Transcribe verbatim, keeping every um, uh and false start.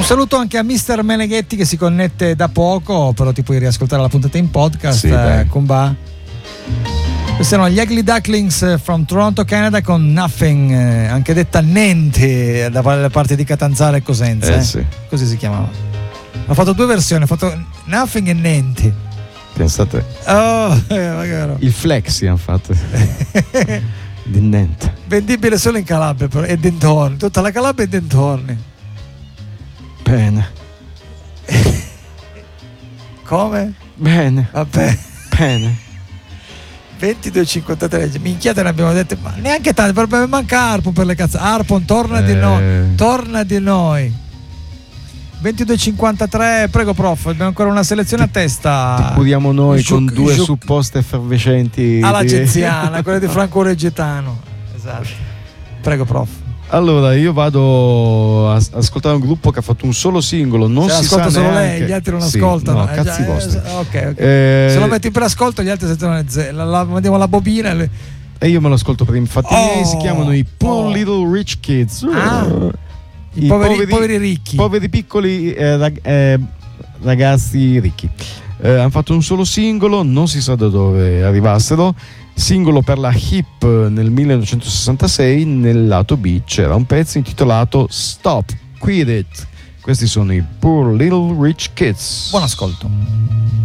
saluto anche a mister Meneghetti che si connette da poco, però ti puoi riascoltare la puntata in podcast. Sì, eh, Kumba. Questi erano gli Ugly Ducklings from Toronto, Canada, con Nothing, eh, anche detta Nente dalle parti di Catanzaro e Cosenza. Eh, eh. sì. Così si chiamava. Ha fatto due versioni, ha fatto Nothing e Nente. Pensate. Oh, eh, magari. Il flexi hanno fatto. Di niente. Vendibile solo in Calabria però, e dintorni. Tutta la Calabria e dintorni. Bene. Come? Bene. Vabbè. Bene. ventidue e cinquantatré, minchiate ne abbiamo dette, ma neanche tante, proprio manca Arpon per le cazzate. Arpon, torna eh. di noi, torna di noi. ventidue e cinquantatré, prego prof, abbiamo ancora una selezione a testa. Ti curiamo noi Giuc- con due Giuc- supposte effervescenti alla di... Genziana, quella di Franco Reggetano. Esatto. Prego prof. Allora io vado a ascoltare un gruppo che ha fatto un solo singolo, non Se si ascolta sa solo neanche... lei, gli altri non sì, ascoltano. no, eh, cazzi già, vostri. eh, ok, ok. Eh, Se lo metti in preascolto gli altri sentono le ze- la, la, mandiamo la bobina e le... e io me lo ascolto prima, infatti Oh, i miei si chiamano i Poor oh. Little Rich Kids. Ah, I poveri, poveri, poveri ricchi. poveri piccoli eh, rag- eh, ragazzi ricchi. Eh, hanno fatto un solo singolo, non si sa da dove arrivassero. Singolo per la Hip nel millenovecentosessantasei. Nel lato B c'era un pezzo intitolato Stop, Quit It. Questi sono i Poor Little Rich Kids. Buon ascolto.